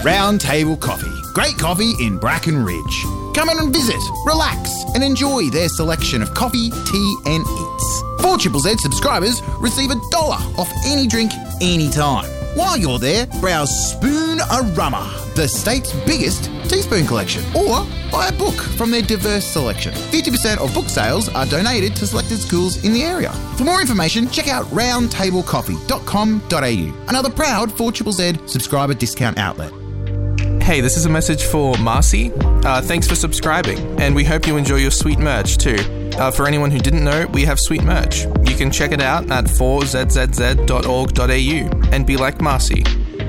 Round Table Coffee. Great coffee in Bracken Ridge. Come in and visit, relax, and enjoy their selection of coffee, tea, and eats. 4ZZZ subscribers receive $1 off any drink, anytime. While you're there, browse Spoon-A-Rummer, the state's biggest teaspoon collection, or buy a book from their diverse selection. 50% of book sales are donated to selected schools in the area. For more information, check out roundtablecoffee.com.au, another proud 4ZZZ subscriber discount outlet. Hey, this is a message for Marcy. Thanks for subscribing, and we hope you enjoy your sweet merch too. For anyone who didn't know, we have sweet merch. You can check it out at 4zzz.org.au and be like Marcy.